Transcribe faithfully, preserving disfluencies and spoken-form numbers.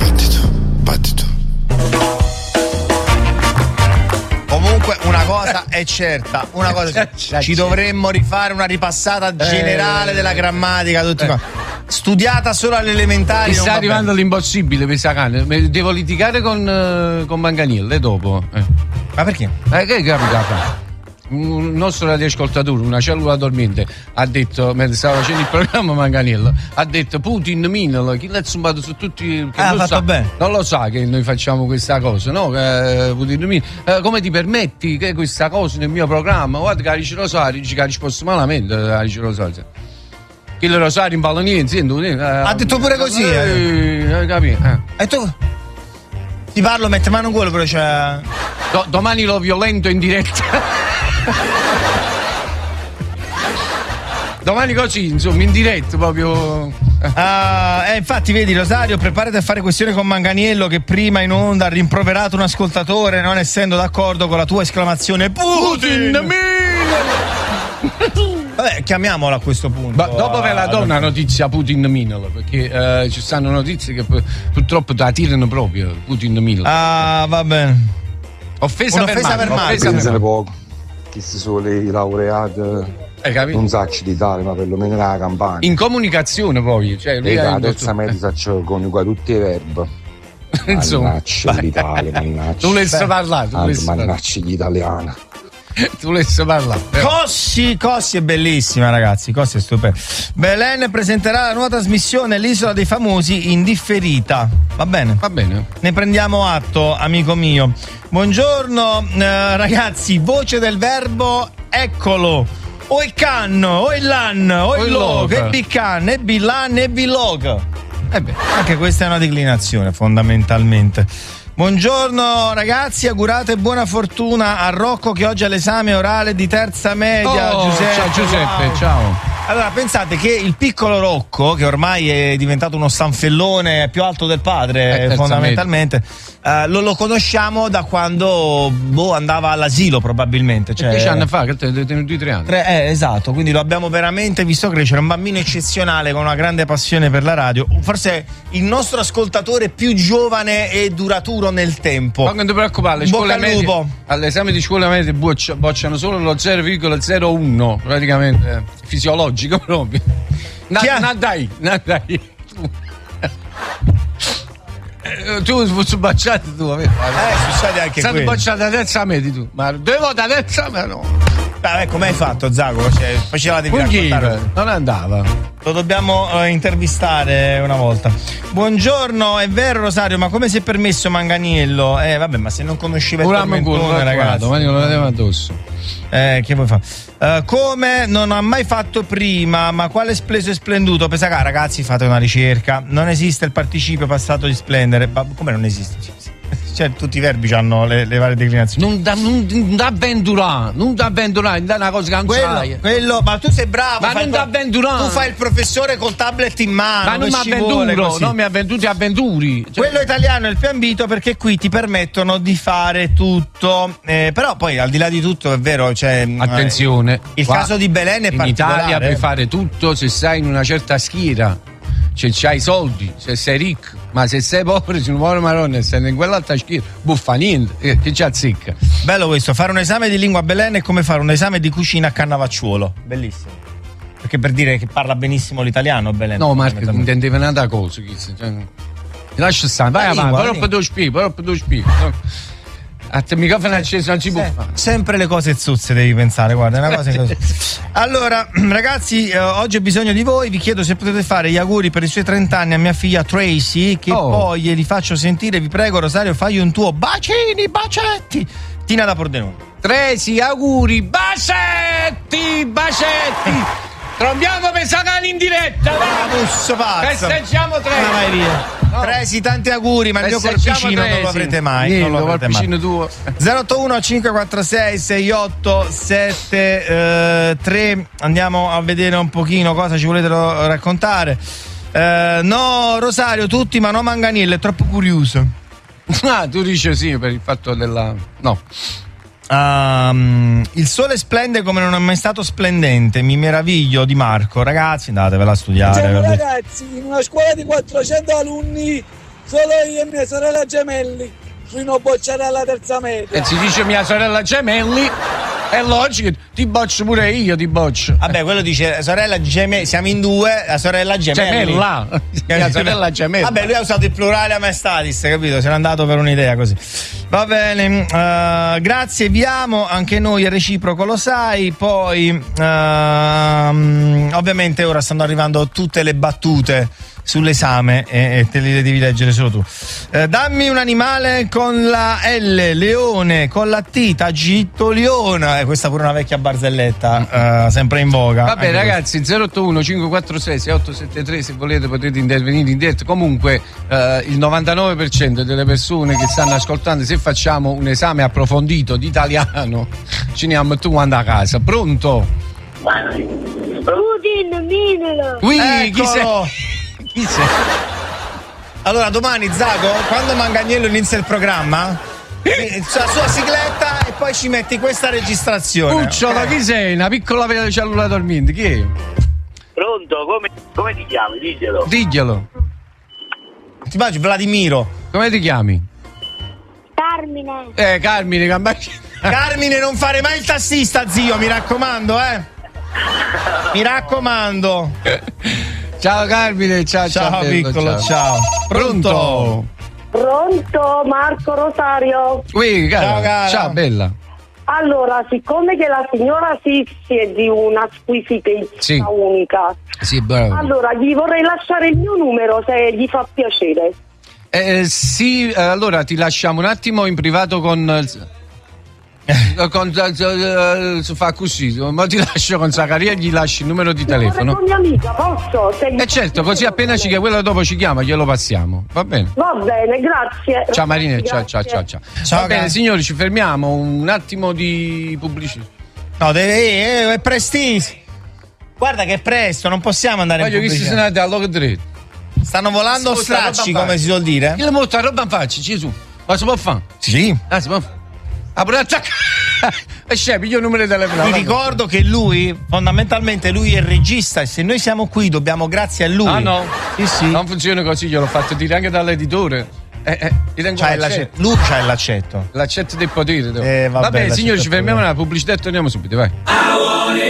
Battito, battito. Comunque una cosa è certa, una cosa è certa. Ci dovremmo rifare una ripassata generale eh, della grammatica, tutti eh. qua. Studiata solo alle elementari. Mi sta arrivando bene. L'impossibile, mi sa cane. Devo litigare con, con Manganille dopo. Eh. Ma perché? Eh, che capita? Un nostro radioascoltatore, una cellula dormiente, ha detto, mentre stava facendo il programma Manganello, ha detto Putin Minel, chi l'ha zumbato su tutti. Che ah, non, fatto sa, bene. non lo sa che noi facciamo questa cosa, no? Eh, Putin Minel, eh, come ti permetti che questa cosa nel mio programma? Guarda che Alice Rosario dice che ha risposto malamente Alice Rosario. Che il Rosario in ballonienza eh, ha detto pure così, eh, eh, capito? Eh. E tu? Ti parlo, mette mano in quello, però c'è. Do, domani lo violento in diretta. Domani così, insomma, in diretta proprio. Ah, eh, infatti, vedi, Rosario, preparati a fare questione con Manganiello, che prima in onda ha rimproverato un ascoltatore non essendo d'accordo con la tua esclamazione Putin! Putin Vabbè, chiamiamolo a questo punto. Ma dopo ve la do una notizia Putin Minel, perché eh, ci stanno notizie che purtroppo la tirano proprio Putin Minel. Ah, va bene. Offesa, Offesa per mano. Offesa per mano. Poco. Chi si sono i laureati eh, non sacci d'Italia, ma perlomeno nella campagna. In comunicazione poi, cioè lui e la indotto... terza media saccio coniuga tutti i verbi. Mannacci l'Italia, mannacci. Tu l'hai parlato, mannacci gli italiani. Tu l'hai parlato. Cossi, Cossi è bellissima, ragazzi. Cossi è stupenda. Belen presenterà la nuova trasmissione L'Isola dei Famosi in differita. Va bene? Va bene. Ne prendiamo atto, amico mio. Buongiorno, eh, ragazzi. Voce del verbo, eccolo. O il can, o il lan, o il log, e biccan, e billan, e billog. Eh beh, anche questa è una declinazione, fondamentalmente. Buongiorno ragazzi, augurate buona fortuna a Rocco che oggi ha l'esame orale di terza media. Oh, Giuseppe, ciao Giuseppe, wow. ciao. Allora pensate che il piccolo Rocco, che ormai è diventato uno stanfellone più alto del padre eh, fondamentalmente, uh, lo, lo conosciamo da quando boh, andava all'asilo probabilmente. Cioè, dieci anni fa, che te ne tenuti tre anni. Tre, eh, esatto, quindi lo abbiamo veramente visto crescere, un bambino eccezionale con una grande passione per la radio, forse il nostro ascoltatore più giovane e duraturo nel tempo. Ma non ti preoccupare, le scuole medie, all'esame di scuola media bocciano solo lo zero virgola zero uno praticamente, fisiologico proprio. Na, na dai, na dai. Tu sei bocciato tu, eh, succede anche quello. Sei bocciato a terza media tu, ma due volte a terza media no. Vabbè, come hai fatto Zago? Cioè, faceva di raccontare. Non andava. Lo dobbiamo uh, intervistare una volta. Buongiorno, è vero Rosario, ma come si è permesso Manganiello? Eh vabbè, ma se non conosceva il tormentone, ragazzi. Ma io lo vedevo addosso. Eh, che vuoi fare? Uh, come non ha mai fatto prima, ma quale spleso e splenduto? Pensa che ragazzi, fate una ricerca. Non esiste il participio passato di splendere. Ma come non esiste? Cioè, tutti i verbi hanno le, le varie declinazioni. Non da, non, non da avventurare, non da avventurare, non da una cosa che non sai. Quello, ma tu sei bravo. Ma non da avventurare. Tu fai il professore col tablet in mano. Ma non mi avventuro, non mi avventuri avventuri. Cioè, quello italiano è il più ambito perché qui ti permettono di fare tutto. Eh, però poi al di là di tutto è vero, cioè, attenzione. Eh, il qua, caso di Belen è in particolare. In Italia puoi fare tutto se sei in una certa schiera. Cioè c'hai i soldi, se sei ricco, ma se sei povero, se non vuole maronna e sei in quell'altra schiera, buffa niente, che ci azzecca. Bello questo, fare un esame di lingua a Belen è come fare un esame di cucina a Cannavacciuolo, bellissimo. Perché per dire che parla benissimo l'italiano Belen. No, Marco, intendeva un'altra cosa, cioè, lascia stare, vai avanti, però per due spieghi, però per due spieghi. A te microfono acceso non ci può fare. Sempre le cose zuzze devi pensare, guarda, è una cosa così. Allora, ragazzi, eh, oggi ho bisogno di voi, vi chiedo se potete fare gli auguri per i suoi trenta anni a mia figlia Tracy, che oh. poi glieli faccio sentire, vi prego Rosario, fagli un tuo bacini, bacetti. Tina da Pordenone. Tracy, auguri, bacetti, bacetti. Trombiamo per Sagani in diretta, vamos, pazzo. Festeggiamo Tracy. Ma vai via. No. Tresi, tanti auguri, ma il mio corpicino non lo avrete mai. Niente, non lo avrete mai. Tuo. zero otto uno cinque quattro sei sei otto sette tre. Andiamo a vedere un pochino cosa ci volete raccontare. Uh, no, Rosario, tutti, ma no Manganiello, è troppo curioso. Ah, tu dici sì per il fatto della. No. Um, il sole splende come non è mai stato splendente, mi meraviglio di Marco. Ragazzi, andatevela a studiare. Siamo ragazzi in una scuola di quattrocento alunni Solo io e mia sorella gemelli fino a bocciare alla terza media. E si dice mia sorella gemelli, è logico, ti boccio pure io, ti boccio. Vabbè, quello dice sorella gemella, siamo in due, la sorella gemella. Gemella. Mia sorella gemella. Vabbè, lui ha usato il plurale a maestatis, capito? Se n'è andato per un'idea così. Va bene, uh, grazie, vi amo, anche noi è reciproco, lo sai. Poi, uh, ovviamente ora stanno arrivando tutte le battute sull'esame e, e te le devi leggere solo tu. Eh, dammi un animale con la L, leone, con la T, tagittoliona. Eh, questa pure una vecchia barzelletta, eh, sempre in voga. Vabbè ragazzi, zero otto uno cinque quattro sei sei otto sette tre, se volete potete intervenire in diretta. Comunque eh, il novantanove per cento delle persone che stanno ascoltando, se facciamo un esame approfondito di italiano, ce ne andiamo tu quando a casa. Pronto? Putin, Minelo. Qui, chi sei? Chi sei? Allora, domani, Zago, quando Manganiello inizia il programma, la sua sigletta e poi ci metti questa registrazione. Cucciolo, okay? Chi sei? Una piccola cellula dormiente, chi è? Pronto, come, come ti chiami? Diglielo. Diglielo. Ti immagini Vladimiro? Come ti chiami? Carmine. Eh, Carmine, Cambac- Carmine, non fare mai il tassista, zio, mi raccomando, eh. Mi raccomando. Ciao Carmine, ciao, ciao, ciao bello, piccolo, ciao. ciao. Pronto? Pronto, Marco Rosario. Qui, cara. Ciao, cara. Ciao, bella. Allora, siccome che la signora Sissi è di una squisitezza Sì. unica, Sì, bravo. allora gli vorrei lasciare il mio numero se gli fa piacere. Eh, sì, eh, allora ti lasciamo un attimo in privato con... eh, con eh, si fa così, ma ti lascio con Zaccaria e gli lasci il numero di telefono. Con mia amica, posso? Se gli Eh certo, fa così appena ci che quella dopo ci chiama, glielo passiamo. Va bene. Va bene, grazie. Ciao Marina, ciao, Grazie. ciao, ciao, ciao. Ciao, Va bene, cara. signori, ci fermiamo un attimo di pubblicità. No, deve, eh, è prestissimo. Guarda che è presto, non possiamo andare Voglio in che si pubblicità. sono andati all'ora dritto. Stanno volando Ascolta, stracci, roba come si suol dire. Io le molto roba in faccia, Gesù. Ma si può fare? Sì. Ah, si può fare. Ah, pure attacca. E c'è, piglio il numero di telefono. Ti ricordo che lui, fondamentalmente, lui è il regista e se noi siamo qui dobbiamo grazie a lui. Ah no? Sì, sì. Non funziona così, gliel'ho fatto dire anche dall'editore. Eh, eh, gli tengo C'hai l'accetto. l'accetto. Lui c'ha l'accetto. L'accetto del potere. Eh, vabbè, va bene, l'accetto signori, ci del fermiamo potere. nella pubblicità e torniamo subito, vai.